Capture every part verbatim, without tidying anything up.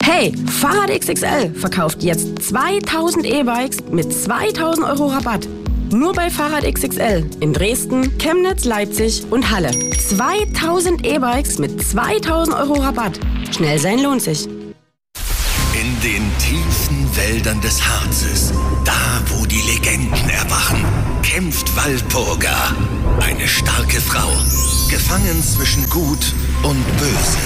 Hey, Fahrrad X X L verkauft jetzt zweitausend E-Bikes mit zweitausend Euro Rabatt. Nur bei Fahrrad X X L in Dresden, Chemnitz, Leipzig und Halle. zweitausend E-Bikes mit zweitausend Euro Rabatt. Schnell sein lohnt sich. In den tiefen Wäldern des Harzes, da wo die Legenden erwachen, kämpft Walpurga, eine starke Frau, gefangen zwischen Gut und Böse.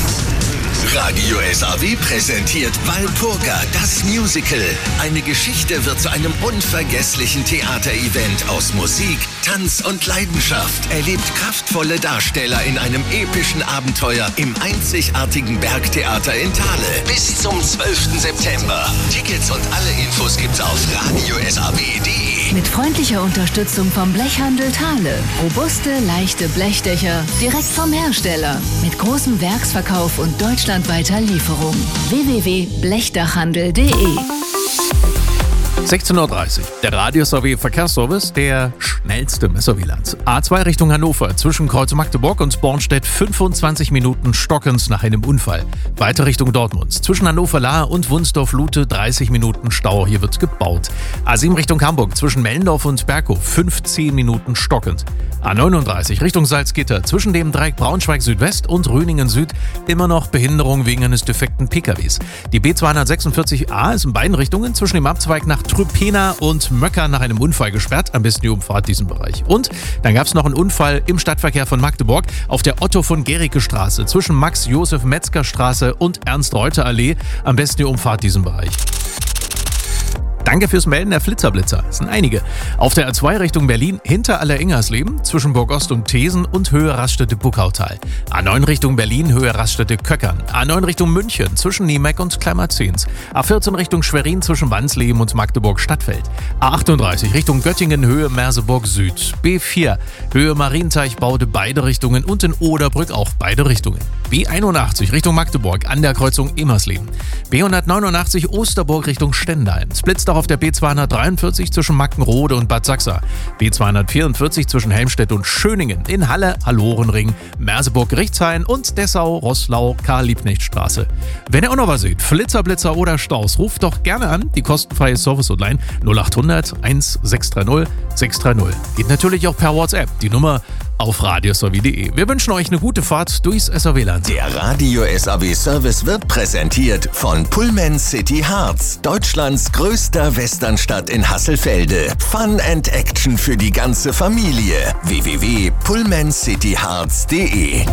Radio S A W präsentiert Walpurga, das Musical. Eine Geschichte wird zu einem unvergesslichen Theaterevent aus Musik, Tanz und Leidenschaft. Erlebt kraftvolle Darsteller in einem epischen Abenteuer im einzigartigen Bergtheater in Thale. Bis zum zwölften September. Tickets und alle Infos gibt's auf radio s a w punkt d e. Mit freundlicher Unterstützung vom Blechhandel Thale. Robuste, leichte Blechdächer direkt vom Hersteller. Mit großem Werksverkauf und deutschlandweiter Lieferung. w w w punkt blechdachhandel punkt d e. sechzehn Uhr dreißig. Der Radio S A W Verkehrsservice, der schnellste im S A W-Land. A zwei Richtung Hannover, zwischen Kreuz Magdeburg und Bornstedt fünfundzwanzig Minuten stockend nach einem Unfall. Weiter Richtung Dortmund, zwischen Hannover-Lahr und Wunsdorf-Lute dreißig Minuten Stau, hier wird gebaut. A sieben Richtung Hamburg, zwischen Mellendorf und Berghof fünfzehn Minuten stockend. A neununddreißig Richtung Salzgitter, zwischen dem Dreieck Braunschweig Südwest und Rüningen Süd immer noch Behinderung wegen eines defekten P K Ws. Die B zweihundertsechsundvierzig A ist in beiden Richtungen zwischen dem Abzweig nach Trüpena und Möcker nach einem Unfall gesperrt. Am besten die Umfahrt diesen Bereich. Und dann gab es noch einen Unfall im Stadtverkehr von Magdeburg auf der Otto von Gericke Straße zwischen Max-Josef-Metzger Straße und Ernst-Reuter-Allee. Am besten die Umfahrt diesen Bereich. Danke fürs Melden der Flitzerblitzer. Das sind einige. Auf der A zwei Richtung Berlin hinter Alleringersleben, zwischen Burgost und Thesen und Höhe Raststätte-Buckautal. A neun Richtung Berlin, Höhe Raststätte-Köckern. A neun Richtung München, zwischen Niemeck und Kleimerzens. A vierzehn Richtung Schwerin, zwischen Wansleben und Magdeburg-Stadtfeld. A achtunddreißig Richtung Göttingen, Höhe Merseburg-Süd. B vier, Höhe Marienteichbaude, beide Richtungen und in Oderbrück auch beide Richtungen. B einundachtzig Richtung Magdeburg, an der Kreuzung Emersleben. B hundertneunundachtzig Osterburg Richtung Stendal. Splitzt auch auf der B zweihundertdreiundvierzig zwischen Mackenrode und Bad Sachsa. B zweihundertvierundvierzig zwischen Helmstedt und Schöningen. In Halle, Hallorenring, Merseburg-Gerichtshain und Dessau, Roßlau, Karl-Liebknecht-Straße. Wenn ihr auch noch was seht, Flitzer, Blitzer oder Staus, ruft doch gerne an. Die kostenfreie Service-Hotline null achthundert eintausendsechshundertdreißig sechshundertdreißig. Geht natürlich auch per WhatsApp. Die Nummer auf radio s a w punkt d e. Wir wünschen euch eine gute Fahrt durchs S A W-Land. Der Radio S A W Service wird präsentiert von Pullman City Harz, Deutschlands größter Westernstadt in Hasselfelde. Fun and Action für die ganze Familie. w w w punkt pullman city harz punkt d e.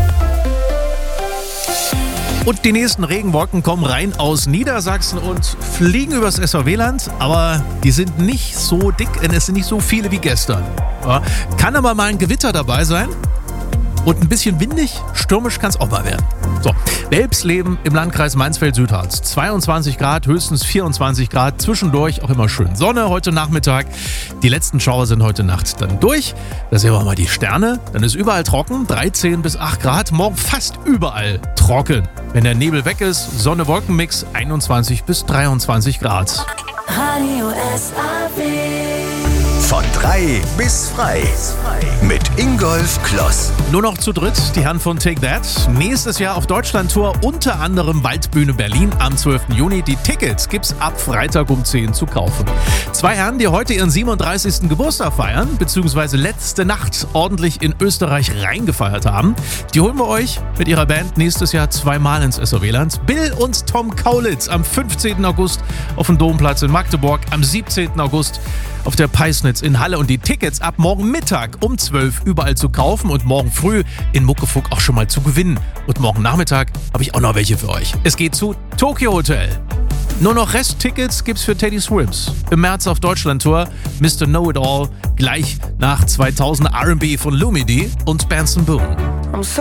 Und die nächsten Regenwolken kommen rein aus Niedersachsen und fliegen übers S A W-Land, aber die sind nicht so dick und es sind nicht so viele wie gestern. Ja, kann aber mal ein Gewitter dabei sein und ein bisschen windig, stürmisch kann es auch mal werden. So, Welpsleben im Landkreis Mansfeld-Südharz. zweiundzwanzig Grad, höchstens vierundzwanzig Grad, zwischendurch auch immer schön Sonne heute Nachmittag. Die letzten Schauer sind heute Nacht dann durch. Da sehen wir mal die Sterne. Dann ist überall trocken, dreizehn bis acht Grad. Morgen fast überall trocken. Wenn der Nebel weg ist, Sonne-Wolken-Mix, einundzwanzig bis dreiundzwanzig Grad. Radio S A W. Von drei bis frei. Mit Ingolf Kloss. Nur noch zu dritt, die Herren von Take That. Nächstes Jahr auf Deutschlandtour, unter anderem Waldbühne Berlin am zwölften Juni. Die Tickets gibt's ab Freitag um zehn zu kaufen. Zwei Herren, die heute ihren siebenunddreißigsten Geburtstag feiern, beziehungsweise letzte Nacht ordentlich in Österreich reingefeiert haben. Die holen wir euch mit ihrer Band nächstes Jahr zweimal ins S A W-Land. Bill und Tom Kaulitz am fünfzehnten August auf dem Domplatz in Magdeburg, am siebzehnten August auf der Peisnitz in Halle und die Tickets ab morgen Mittag um zwölf überall zu kaufen und morgen früh in Muckefuck auch schon mal zu gewinnen. Und morgen Nachmittag habe ich auch noch welche für euch. Es geht zu Tokyo Hotel. Nur noch Resttickets gibt's für Teddy Swims. Im März auf Deutschlandtour Mister Know-It-All, gleich nach zweitausend R and B von Lumidee und Benson Boone.